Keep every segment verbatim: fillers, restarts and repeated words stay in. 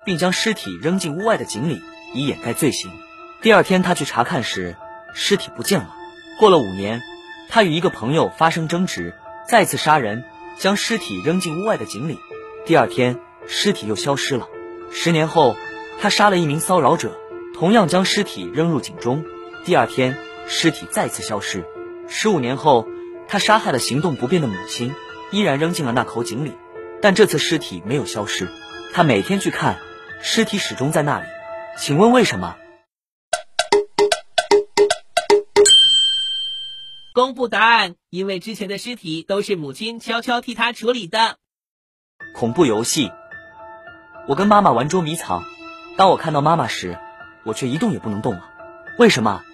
并将尸体扔进屋外的井里，以掩盖罪行。第二天他去查看时，尸体不见了。过了五年，他与一个朋友发生争执，再次杀人，将尸体扔进屋外的井里。第二天，尸体又消失了。十年后，他杀了一名骚扰者，同样将尸体扔入井中。第二天，尸体再次消失。十五年后，他杀害了行动不便的母亲，依然扔进了那口井里，但这次尸体没有消失。他每天去看，尸体始终在那里。请问为什么？ 公布答案，因为之前的尸体都是母亲悄悄替他处理的。 恐怖游戏。我跟妈妈玩捉迷藏，当我看到妈妈时，我却一动也不能动了。为什么？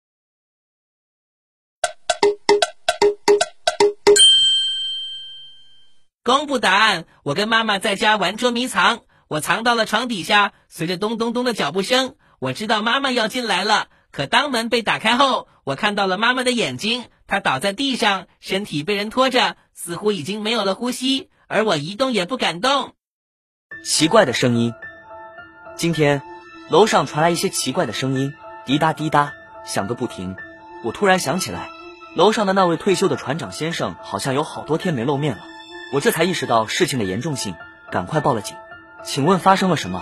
公布答案，我跟妈妈在家玩捉迷藏，我藏到了床底下，随着咚咚咚的脚步声，我知道妈妈要进来了。可当门被打开后，我看到了妈妈的眼睛，她倒在地上，身体被人拖着，似乎已经没有了呼吸，而我一动也不敢动。 奇怪的声音。今天楼上传来一些奇怪的声音，滴答滴答响个不停。我突然想起来，楼上的那位退休的船长先生好像有好多天没露面了。我这才意识到事情的严重性，赶快报了警。请问发生了什么？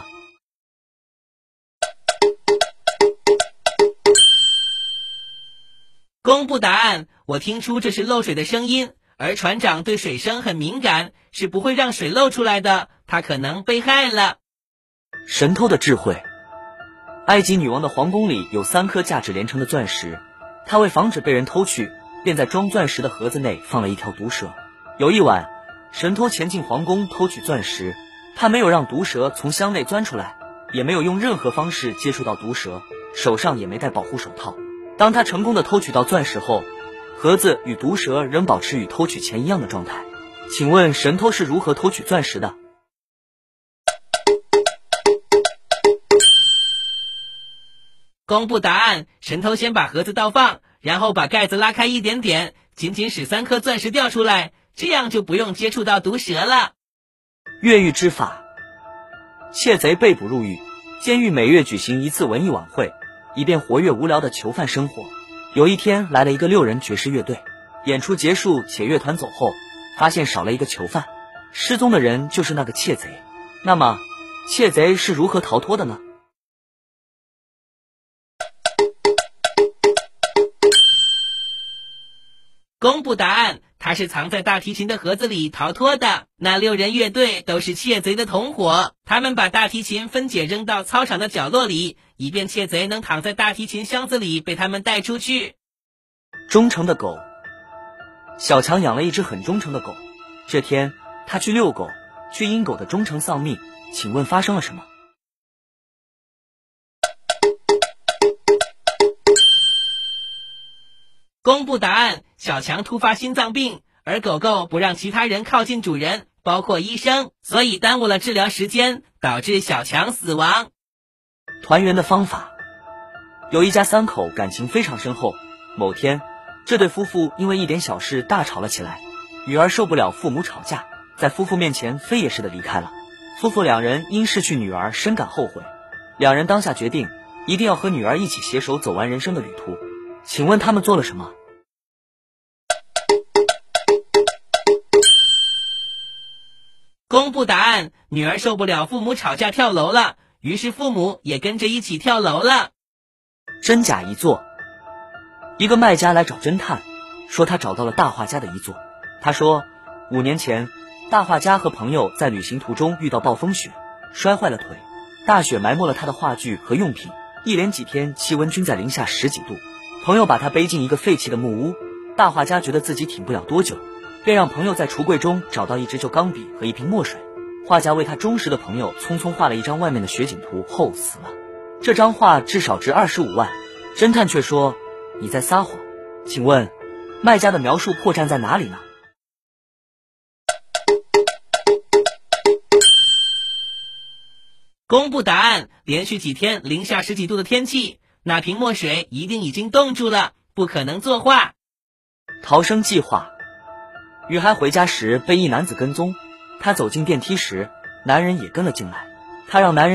公布答案，我听出这是漏水的声音，而船长对水声很敏感，是不会让水漏出来的，他可能被害了。 神偷的智慧。埃及女王的皇宫里有三颗价值连城的钻石，她为防止被人偷去，便在装钻石的盒子内放了一条毒蛇。有一晚，神偷前进皇宫偷取钻石，他没有让毒蛇从箱内钻出来，也没有用任何方式接触到毒蛇，手上也没戴保护手套。当他成功的偷取到钻石后，盒子与毒蛇仍保持与偷取前一样的状态。请问神偷是如何偷取钻石的？ 公布答案，神偷先把盒子倒放，然后把盖子拉开一点点，仅仅使三颗钻石掉出来，这样就不用接触到毒蛇了。 越狱之法。窃贼被捕入狱，监狱每月举行一次文艺晚会，以便活跃无聊的囚犯生活。有一天来了一个六人爵士乐队，演出结束且乐团走后，发现少了一个囚犯，失踪的人就是那个窃贼。那么窃贼是如何逃脱的呢？ 公布答案，他是藏在大提琴的盒子里逃脱的。那六人乐队都是窃贼的同伙，他们把大提琴分解扔到操场的角落里，以便窃贼能躺在大提琴箱子里被他们带出去。 忠诚的狗。小强养了一只很忠诚的狗，这天他去遛狗，却因狗的忠诚丧命。请问发生了什么？ 公布答案，小强突发心脏病，而狗狗不让其他人靠近主人，包括医生，所以耽误了治疗时间，导致小强死亡。 团圆的方法。有一家三口感情非常深厚，某天这对夫妇因为一点小事大吵了起来，女儿受不了父母吵架，在夫妇面前飞也似的离开了。夫妇两人因失去女儿深感后悔，两人当下决定一定要和女儿一起携手走完人生的旅途。请问他们做了什么？ 公布答案，女儿受不了父母吵架跳楼了，于是父母也跟着一起跳楼了。 真假一座。一个卖家来找侦探，说他找到了大画家的遗作。他说五年前大画家和朋友在旅行途中遇到暴风雪，摔坏了腿，大雪埋没了他的画具和用品，一连几天气温均在零下十几度。朋友把他背进一个废弃的木屋，大画家觉得自己挺不了多久，便让朋友在橱柜中找到一支旧钢笔和一瓶墨水。画家为他忠实的朋友匆匆画了一张外面的雪景图后死了。这张画至少值二十五万。侦探却说你在撒谎。请问卖家的描述破绽在哪里呢？ 公布答案，连续几天零下十几度的天气，那瓶墨水一定已经冻住了，不可能作画。 逃生计划。女孩回家时被一男子跟踪，她走进电梯时，男人也跟了进来，他让男人